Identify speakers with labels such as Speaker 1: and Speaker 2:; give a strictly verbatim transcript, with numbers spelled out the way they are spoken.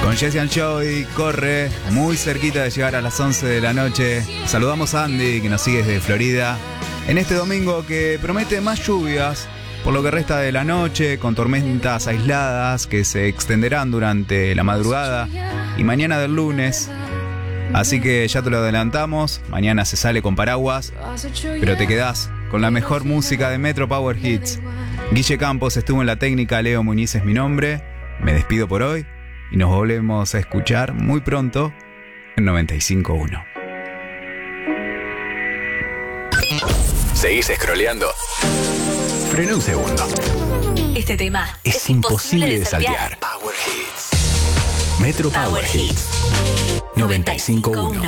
Speaker 1: Con Jesse and Joy, corre, muy cerquita de llegar a las once de la noche. Saludamos a Andy, que nos sigue desde Florida, en este domingo que promete más lluvias por lo que resta de la noche, con tormentas aisladas que se extenderán durante la madrugada y mañana del lunes. Así que ya te lo adelantamos, mañana se sale con paraguas, pero te quedás con la mejor música de Metro Power Hits. Guille Campos estuvo en la técnica, Leo Muñiz es mi nombre. Me despido por hoy y nos volvemos a escuchar muy pronto en noventa y cinco punto uno.
Speaker 2: ¿Seguís scrolleando? Frena un segundo.
Speaker 3: Este tema
Speaker 2: es, es imposible de saltear. Power Hits. Metro Power, Power Hits. noventa y cinco punto uno.